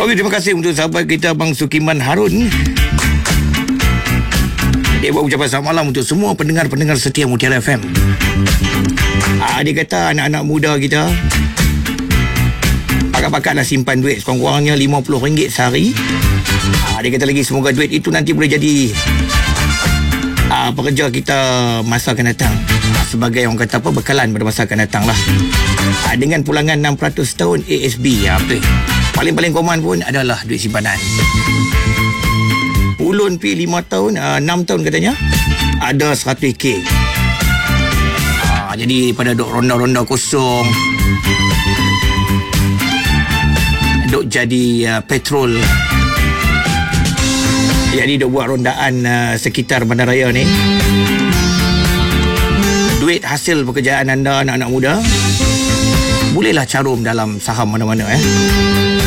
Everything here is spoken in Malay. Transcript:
Okey, terima kasih untuk sahabat kita Abang Sukiman Harun. Dia buat ucapan selamat malam untuk semua pendengar-pendengar setia Mutiara FM. Dia kata anak-anak muda kita pakat-pakatlah simpan duit sekurang-kurangnya RM50 sehari. Dia kata lagi semoga duit itu nanti boleh jadi pekerja kita masa akan datang, sebagai orang kata apa, bekalan pada masa akan datang lah. Dengan pulangan 6% tahun ASB, betul. Paling-paling common pun adalah duit simpanan. Ulun pi 5 tahun, 6 tahun katanya ada 100k. Jadi pada duk ronda-ronda kosong, duk jadi petrol, jadi duk buat rondaan sekitar bandaraya ni. Duit hasil pekerjaan anda, anak-anak muda, bolehlah carum dalam saham mana-mana